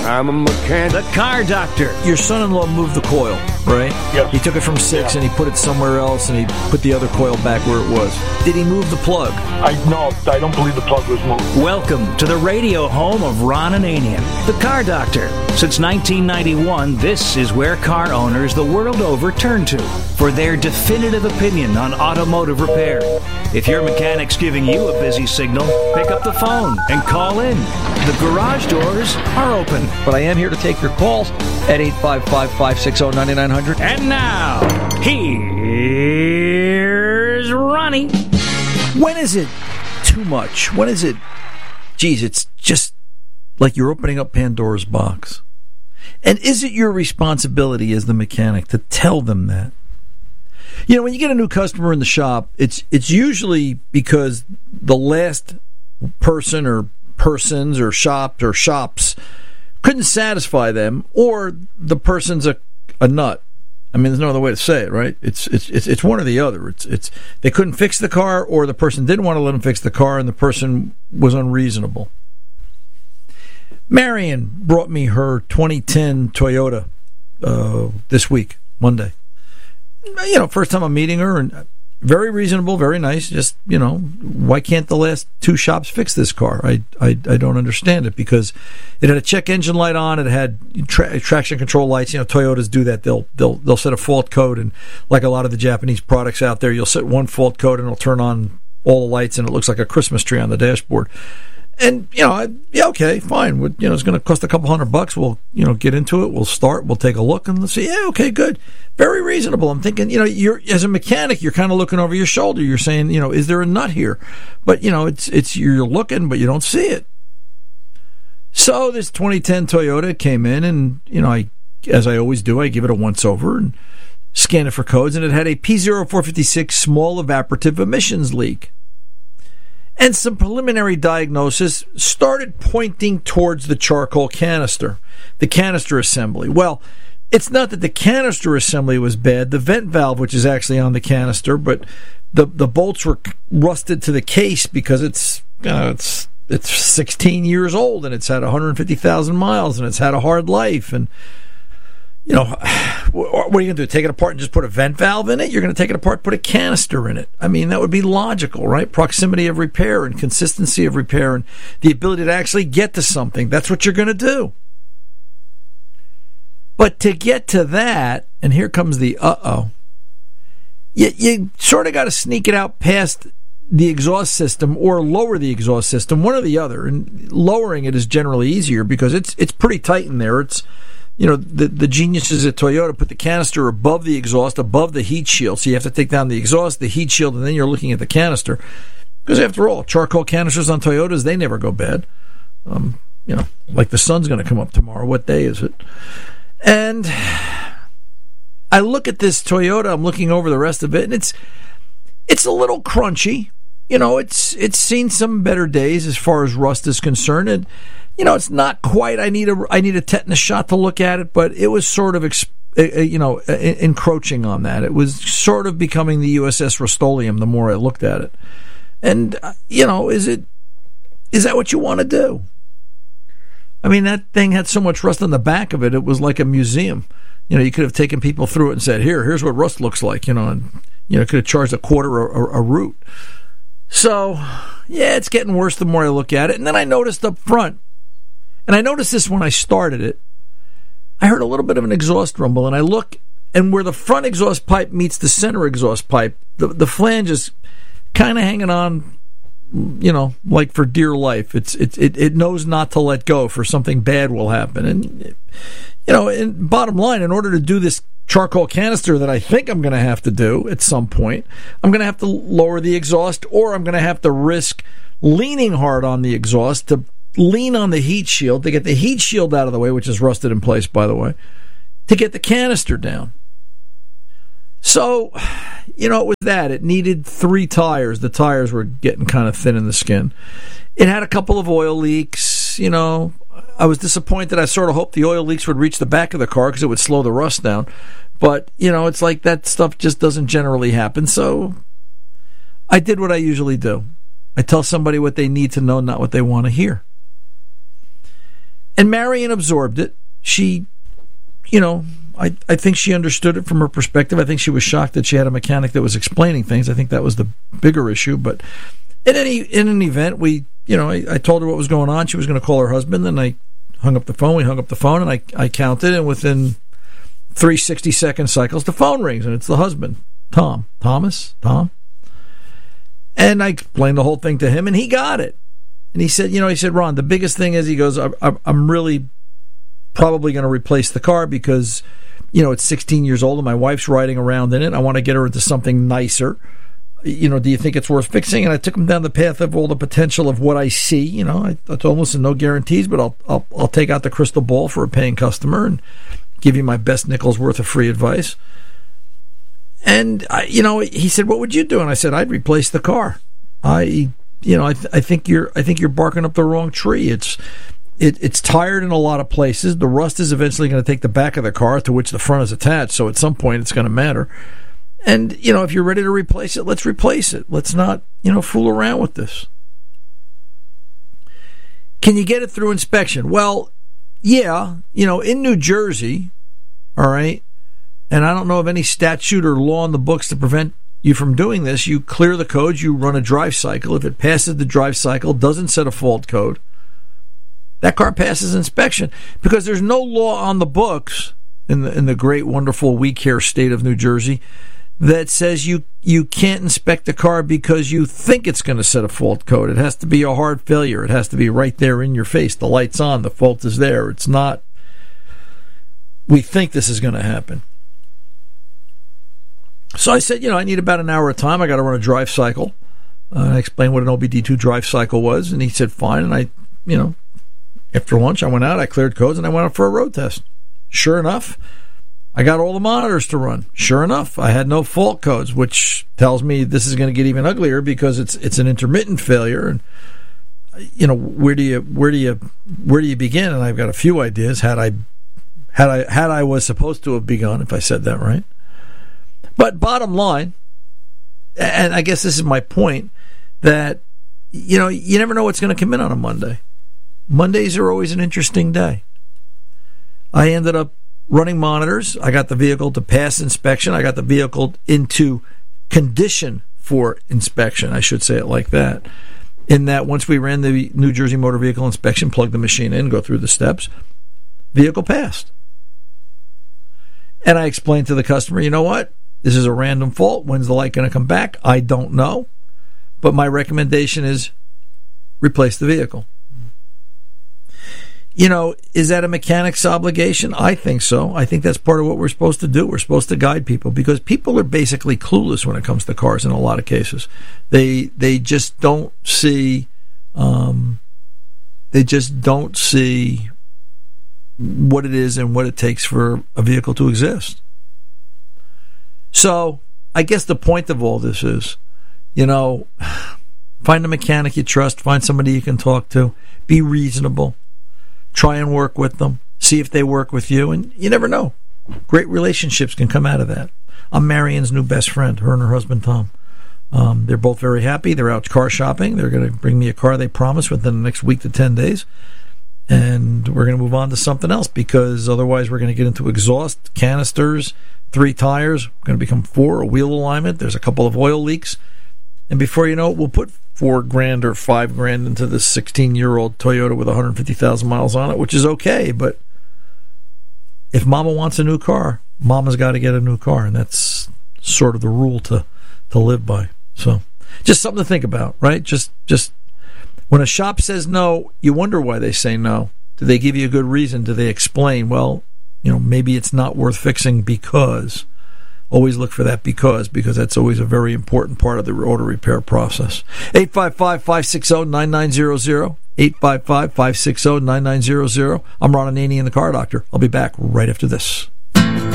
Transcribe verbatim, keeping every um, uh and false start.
I'm a mechanic. The Car Doctor. Your son-in-law moved the coil, right? Yes. He took it from six Yeah. and he put it somewhere else and he put the other coil back where it was. Did he move the plug? I no, I don't believe the plug was moved. Welcome to the radio home of Ron Ananian, the Car Doctor. Since nineteen ninety-one, this is where car owners the world over turn to for their definitive opinion on automotive repair. If your mechanic's giving you a busy signal, pick up the phone and call in. The garage doors are open. But I am here to take your calls at eight five five, five six zero, nine nine zero zero. And now, here's Ronnie. When is it too much? When is it, geez, it's just like you're opening up Pandora's box? And is it your responsibility as the mechanic to tell them that? You know, when you get a new customer in the shop, it's it's usually because the last person or persons or shops or shops couldn't satisfy them, or the person's a, a nut. I mean, there's no other way to say it, right? It's it's it's it's one or the other. It's it's they couldn't fix the car, or the person didn't want to let them fix the car, and the person was unreasonable. Marion brought me her twenty ten Toyota uh, this week, Monday. You know, first time I'm meeting her, and very reasonable, very nice. Just, you know, why can't the last two shops fix this car? I I, I don't understand it, because it had a check engine light on. It had tra- traction control lights. You know, Toyotas do that. They'll they'll they'll set a fault code, and like a lot of the Japanese products out there, you'll set one fault code and it'll turn on all the lights, and it looks like a Christmas tree on the dashboard. And, you know, I, yeah, okay, fine. You know, it's going to cost a couple hundred bucks. We'll, you know, get into it. We'll start. We'll take a look and let's see. Yeah, okay, good. Very reasonable. I'm thinking, you know, you're as a mechanic, you're kind of looking over your shoulder. You're saying, you know, is there a nut here? But, you know, it's it's you're looking, but you don't see it. So this twenty ten Toyota came in, and, you know, I, as I always do, I give it a once over and scan it for codes, and it had a P zero four fifty-six small evaporative emissions leak. And some preliminary diagnosis started pointing towards the charcoal canister, the canister assembly. Well, it's not that the canister assembly was bad, the vent valve, which is actually on the canister, but the the bolts were rusted to the case because it's uh, it's it's sixteen years old, and it's had one hundred fifty thousand miles, and it's had a hard life. And, you know, what are you going to do? Take it apart and just put a vent valve in it? You're going to take it apart, put a canister in it. I mean, that would be logical, right? Proximity of repair and consistency of repair and the ability to actually get to something. That's what you're going to do. But to get to that, and here comes the uh-oh, you, you sort of got to sneak it out past the exhaust system or lower the exhaust system, one or the other. And lowering it is generally easier because it's it's pretty tight in there. It's You know, the, the geniuses at Toyota put the canister above the exhaust, above the heat shield. So you have to take down the exhaust, the heat shield, and then you're looking at the canister. Because after all, charcoal canisters on Toyotas, they never go bad. Um, you know, like the sun's going to come up tomorrow. What day is it? And I look at this Toyota, I'm looking over the rest of it, and it's it's a little crunchy. You know, it's it's seen some better days as far as rust is concerned. And, you know, it's not quite, I need a, I need a tetanus shot to look at it, but it was sort of, you know, encroaching on that. It was sort of becoming the U S S Rust-Oleum the more I looked at it. And, you know, is it, is that what you want to do? I mean, that thing had so much rust on the back of it, it was like a museum. You know, you could have taken people through it and said, here, here's what rust looks like, you know, and, you know, could have charged a quarter a, a, a root. So, yeah, it's getting worse the more I look at it. And then I noticed up front, and I noticed this when I started it, I heard a little bit of an exhaust rumble, and I look, and where the front exhaust pipe meets the center exhaust pipe, the, the flange is kind of hanging on, you know, like for dear life. It's it, it it knows not to let go, for something bad will happen. And, you know, and bottom line, in order to do this charcoal canister that I think I'm going to have to do at some point, I'm going to have to lower the exhaust, or I'm going to have to risk leaning hard on the exhaust to lean on the heat shield, to get the heat shield out of the way, which is rusted in place, by the way, to get the canister down. So, you know, it was that. It needed three tires. The tires were getting kind of thin in the skin. It had a couple of oil leaks. You know, I was disappointed. I sort of hoped the oil leaks would reach the back of the car because it would slow the rust down. But, you know, it's like that stuff just doesn't generally happen. So I did what I usually do. I tell somebody what they need to know, not what they want to hear. And Marion absorbed it. She, you know, I, I think she understood it from her perspective. I think she was shocked that she had a mechanic that was explaining things. I think that was the bigger issue. But in any in an event, we, you know, I, I told her what was going on. She was going to call her husband, and I hung up the phone. We hung up the phone, and I, I counted, and within three sixty-second cycles, the phone rings, and it's the husband, Tom. Thomas? Tom? And I explained the whole thing to him, and he got it. And he said, you know, he said, Ron, the biggest thing is, he goes, I, I, I'm really probably going to replace the car because, you know, it's sixteen years old and my wife's riding around in it. I want to get her into something nicer. You know, do you think it's worth fixing? And I took him down the path of all the potential of what I see. You know, I, I told him, listen, no guarantees, but I'll, I'll I'll take out the crystal ball for a paying customer and give you my best nickel's worth of free advice. And, I, you know, he said, what would you do? And I said, I'd replace the car. I, you know, I, th- I think you're I think you're barking up the wrong tree. It's It, it's tired in a lot of places. The rust is eventually going to take the back of the car to which the front is attached, so at some point it's going to matter. And, you know, if you're ready to replace it, let's replace it. Let's not, you know, fool around with this. Can you get it through inspection? Well, yeah, you know, in New Jersey, all right, and I don't know of any statute or law in the books to prevent you from doing this. You clear the codes, you run a drive cycle. If it passes the drive cycle, doesn't set a fault code, that car passes inspection, because there's no law on the books in the in the great, wonderful, we care state of New Jersey that says you you can't inspect the car because you think it's going to set a fault code. It has to be a hard failure. It has to be right there in your face. The light's on. The fault is there. It's not, we think this is going to happen. So I said, you know, I need about an hour of time. I got to run a drive cycle. Uh, I explained what an O B D two drive cycle was, and he said, fine. And I, you know, after lunch, I went out, I cleared codes, and I went out for a road test. Sure enough, I got all the monitors to run. Sure enough, I had no fault codes, which tells me this is going to get even uglier because it's it's an intermittent failure. And you know, where do you where do you where do you begin? And I've got a few ideas. Had I had I had I was supposed to have begun, if I said that right. But bottom line, and I guess this is my point, that you know, you never know what's going to come in on a Monday. Mondays are always an interesting day. I ended up running monitors. I got the vehicle to pass inspection. I got the vehicle into condition for inspection. I should say it like that. In that, once we ran the New Jersey Motor Vehicle Inspection, plug the machine in, go through the steps, vehicle passed. And I explained to the customer, you know what? This is a random fault. When's the light going to come back? I don't know. But my recommendation is replace the vehicle. You know, is that a mechanic's obligation? I think so. I think that's part of what we're supposed to do. We're supposed to guide people, because people are basically clueless when it comes to cars in a lot of cases. They they just don't see um, they just don't see what it is and what it takes for a vehicle to exist. So I guess the point of all this is, you know, find a mechanic you trust, find somebody you can talk to, be reasonable. Try and work with them. See if they work with you. And you never know. Great relationships can come out of that. I'm Marion's new best friend, her and her husband, Tom. Um, they're both very happy. They're out car shopping. They're going to bring me a car they promised within the next week to ten days. And we're going to move on to something else, because otherwise we're going to get into exhaust, canisters, three tires. We're going to become four, a wheel alignment. There's a couple of oil leaks. And before you know it, we'll put four grand or five grand into this sixteen-year-old Toyota with one hundred fifty thousand miles on it, which is okay. But if Mama wants a new car, Mama's got to get a new car, and that's sort of the rule to to live by. So, just something to think about, right? Just just when a shop says no, you wonder why they say no. Do they give you a good reason? Do they explain? Well, you know, maybe it's not worth fixing because. Always look for that because, because that's always a very important part of the auto repair process. eight five five, five six zero, nine nine zero zero. eight five five, five six zero, nine nine zero zero. I'm Ron Ananian, the Car Doctor. I'll be back right after this.